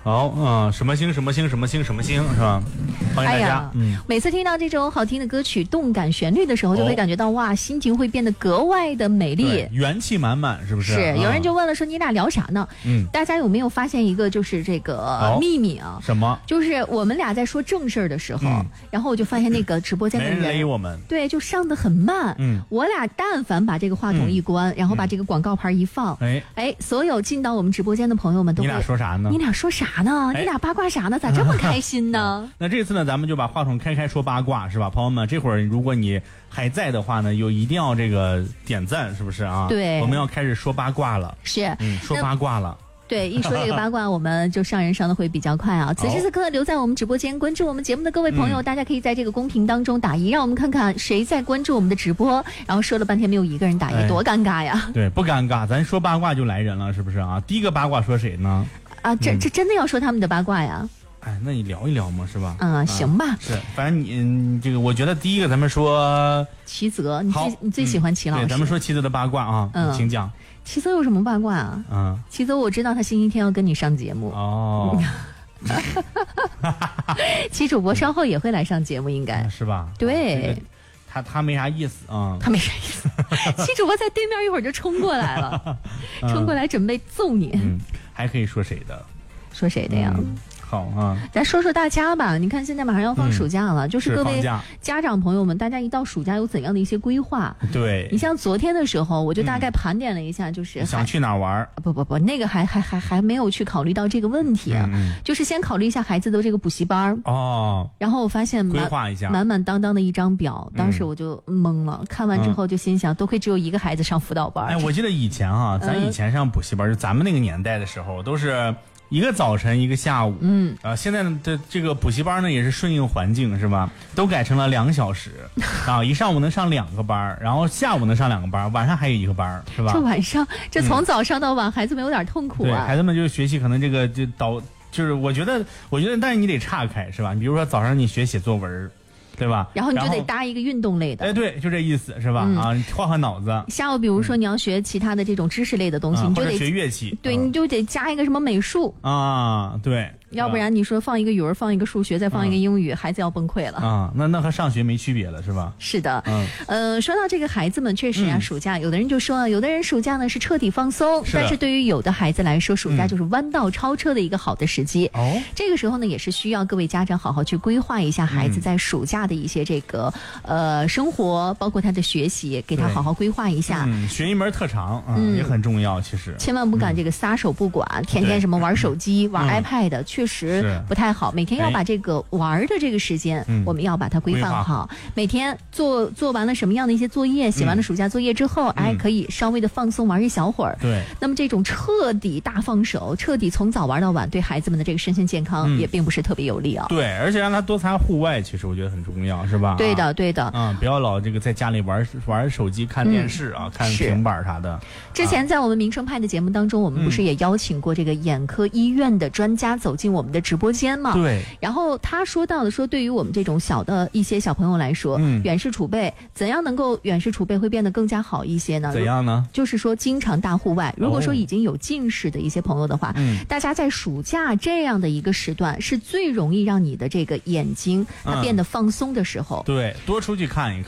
好，什么星什么星什么星什么星是吧？欢迎大家。 每次听到这种好听的歌曲、动感旋律的时候，就会感觉到哇，心情会变得格外的美丽， 元气满满，是不是？ 是。有人就问了说，你俩聊啥呢？大家有没有发现一个就是这个秘密啊？ 什么？ 就是我们俩在说正事儿的时候，然后我就发现那个直播间的人没人勒我们， 对，就上得很慢。我俩但凡把这个话筒一关，然后把这个广告牌一放，所有进到我们直播间的朋友们都会， 你俩说啥呢？ 你俩说啥呢？你俩八卦啥呢？咋这么开心呢？ 那这次呢，咱们就把话筒开说八卦，是吧？朋友们，这会儿如果你还在的话呢，一定要这个点赞，是不是啊？ 对， 我们要开始说八卦了。 是， 说八卦了。 对，一说这个八卦，我们就上人上的会比较快啊。此时此刻留在我们直播间关注我们节目的各位朋友，大家可以在这个公屏当中打一，让我们看看谁在关注我们的直播。然后说了半天没有一个人打一，多尴尬呀！ 对，不尴尬，咱说八卦就来人了，是不是啊？第一个八卦说谁呢？ 啊，这真的要说他们的八卦呀？ 那你聊一聊嘛，是吧？ 行吧。 是，反正你这个，我觉得第一个咱们说齐泽，你最喜欢齐老师？ 对，咱们说齐泽的八卦啊，请讲。 齐泽有什么八卦啊？齐泽我知道他星期天要跟你上节目哦。 齐主播稍后也会来上节目，应该是吧？ 对， 他没啥意思啊， 他没啥意思。齐主播在对面一会儿就冲过来了，冲过来准备揍你。 还可以说谁的？ 说谁的呀？ 好啊， 咱说说大家吧。你看现在马上要放暑假了，就是各位家长朋友们，大家一到暑假有怎样的一些规划？ 对， 你像昨天的时候，我就大概盘点了一下，就是想去哪玩？ 不，那个还没有去考虑到这个问题啊。就是先考虑一下孩子的这个补习班哦。 然后我发现规划一下满满当当的一张表，当时我就懵了。看完之后就心想，多亏只有一个孩子上辅导班。 我记得以前咱以前上补习班，就咱们那个年代的时候，都是一个早晨一个下午，现在的这个补习班呢也是顺应环境，是吧？都改成了2小时啊，一上午能上2个班，然后下午能上2个班，晚上还有1个班，是吧？ 这晚上这从早上到晚，孩子们有点痛苦啊。 对，孩子们就学习可能这个就是我觉得，但是你得岔开，是吧？你比如说早上你学写作文，对吧？ 然后你就得搭一个运动类的。 对，就这意思，是吧？你换脑子。 下午比如说你要学其他的这种知识类的东西，你就得学乐器。 对，你就得加一个什么美术啊，对。 要不然你说放一个语文，放一个数学，再放一个英语，孩子要崩溃了啊！那和上学没区别了，是吧？ 是的，说到这个孩子们，确实啊，暑假有的人就说，有的人暑假呢是彻底放松，但是对于有的孩子来说，暑假就是弯道超车的一个好的时机。这个时候呢，也是需要各位家长好好去规划一下孩子在暑假的一些这个生活，包括他的学习，给他好好规划一下。 学一门特长也很重要，其实千万不敢这个撒手不管，天天什么玩手机、玩 iPad。确实不太好，每天要把这个玩的这个时间，我们要把它规范好。每天做完了什么样的一些作业，写完了暑假作业之后，可以稍微的放松玩一小会儿。 对， 那么这种彻底大放手，彻底从早玩到晚，对孩子们的这个身心健康也并不是特别有利啊。 对，而且让他多参户外，其实我觉得很重要，是吧？ 对的。 不要老这个在家里玩手机、看电视看平板啥的。 之前在我们民生派的节目当中，我们不是也邀请过这个眼科医院的专家走进我们的直播间嘛？ 对。 然后他说到的说，对于我们这种小的一些小朋友来说，远视储备怎样能够远视储备会变得更加好一些呢？ 怎样呢？ 就是说经常大户外，如果说已经有近视的一些朋友的话，大家在暑假这样的一个时段是最容易让你的这个眼睛它变得放松的时候。 对，多出去看一看。